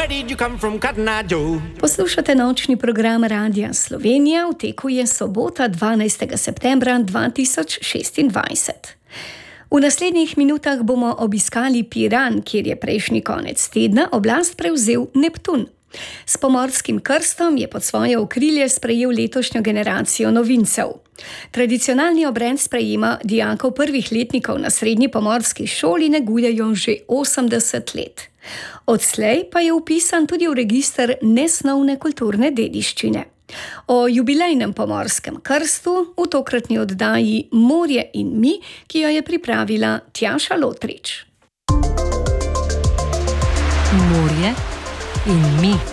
where did you come from, Cotton Eye Joe? Poslušate nočni program Radia Slovenija, v teku je sobota 12. septembra 2026. V naslednjih minutah bomo obiskali Piran, kjer je prejšnji konec tedna oblast prevzel Neptun. S pomorskim krstom je pod svoje okrilje sprejel letošnjo generacijo novincev. Tradicionalni obred sprejema dijakov prvih letnikov na srednji pomorski šoli negujejo že 80 let. Odslej pa je vpisan tudi v register nesnovne kulturne dediščine. O jubilejnem pomorskem krstu v tokratni oddaji Morje in mi, ki jo je pripravila Tjaša Lotrič. Morje in mi.